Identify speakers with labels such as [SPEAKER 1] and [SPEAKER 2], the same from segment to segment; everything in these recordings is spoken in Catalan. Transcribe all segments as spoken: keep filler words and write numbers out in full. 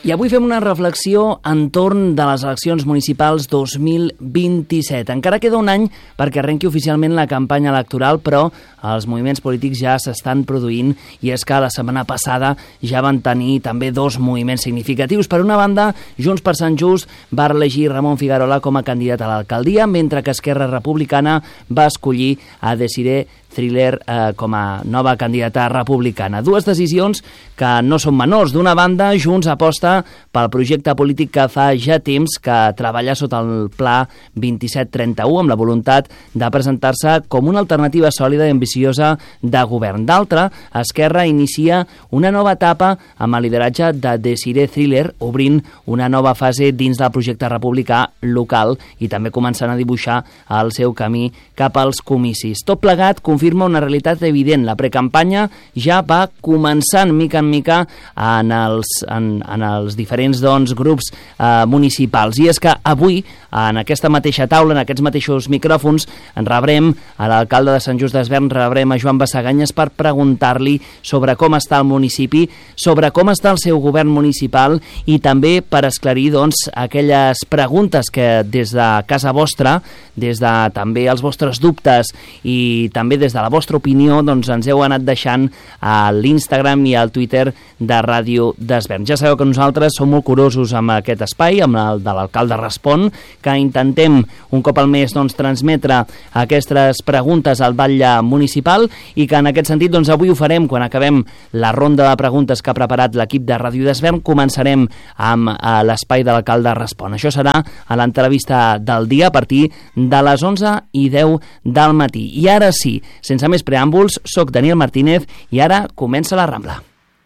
[SPEAKER 1] I avui fem una reflexió entorn de les eleccions municipals dos mil vint-i-set. Encara queda un any perquè arrenqui oficialment la campanya electoral, però els moviments polítics ja s'estan produint i és que la setmana passada ja van tenir també dos moviments significatius. Per una banda, Junts per Sant Just va elegir Ramon Figuerola com a candidat a l'alcaldia, mentre que Esquerra Republicana va escollir a Desiree Thriller eh, com a nova candidata republicana. Dues decisions que no són menors. D'una banda, Junts aposta pel projecte polític que fa ja temps que treballa sota el Pla vint-i-set trenta-u amb la voluntat de presentar-se com una alternativa sòlida i ambiciosa de govern. D'altra, Esquerra inicia una nova etapa amb el lideratge de Desiree Thriller, obrint una nova fase dins del projecte republicà local i també començant a dibuixar el seu camí cap als comicis. Tot plegat confirma una realitat evident. La precampanya ja va començant mica en mica en els, en, en els diferents doncs, grups eh, municipals. I és que avui, en aquesta mateixa taula, en aquests mateixos micròfons, en rebrem a l'alcalde de Sant Just Desvern, rebrem a Joan Basaganyes per preguntar-li sobre com està el municipi, sobre com està el seu govern municipal i també per esclarir doncs, aquelles preguntes que des de casa vostra, des de també els vostres dubtes i també des de la vostra opinió doncs, ens heu anat deixant a l'Instagram i al Twitter de Ràdio Desvern. Ja sabeu que nosaltres som molt curosos amb aquest espai, amb el de l'alcalde Respon, que intentem un cop al mes doncs, transmetre aquestes preguntes al batlle municipal i que en aquest sentit doncs, avui ho farem quan acabem la ronda de preguntes que ha preparat l'equip de Ràdio Desvern. Començarem amb eh, l'espai de l'alcalde Respon. Això serà a l'entrevista del dia a partir de les onze i deu del matí. I ara sí, sense més preàmbuls, soc Daniel Martínez i ara comença la Rambla.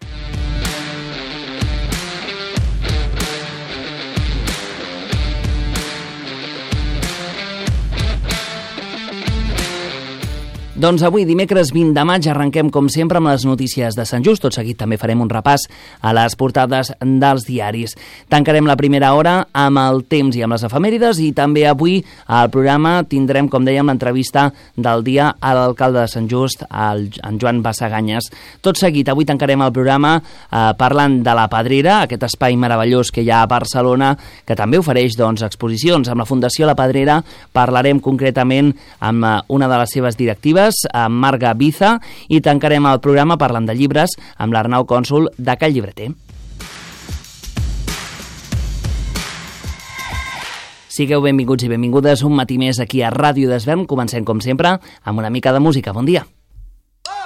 [SPEAKER 1] Doncs avui, dimecres vint de maig, arrenquem com sempre amb les notícies de Sant Just. Tot seguit també farem un repàs a les portades dels diaris. Tancarem la primera hora amb el temps i amb les efemèrides i també avui al programa tindrem, com dèiem, l'entrevista del dia a l'alcalde de Sant Just, el, en Joan Basaganyes. Tot seguit, avui tancarem el programa eh, parlant de la Pedrera, aquest espai meravellós que hi ha a Barcelona, que també ofereix doncs, exposicions. Amb la Fundació La Pedrera parlarem concretament amb eh, una de les seves directives, amb Marga Biza, i tancarem el programa parlant de llibres amb l'Arnau Cònsul de Call Llibreter. Sigueu benvinguts i benvingudes un matí més aquí a Ràdio Desvern. Comencem com sempre amb una mica de música. Bon dia.